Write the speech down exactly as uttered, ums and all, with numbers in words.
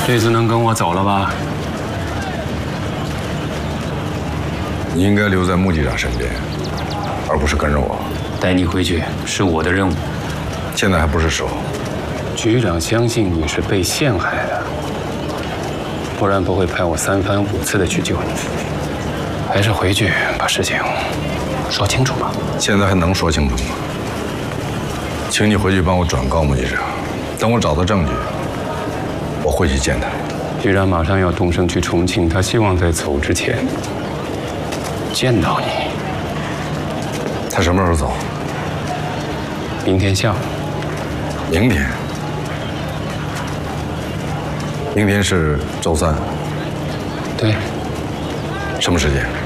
这次能跟我走了吧？ 你应该留在穆局长身边，而不是跟着我。 带你回去是我的任务。 现在还不是时候。 局长相信你是被陷害的，不然不会派我三番五次的去救你。还是回去把事情说清楚吧。 现在还能说清楚吗？请你回去帮我转告穆局长，等我找到证据，我会去见他。 局长马上要动身去重庆，他希望在走之前见到你。 他什么时候走？ 明天下午。 明天？明天是周三。 对。 什么时间？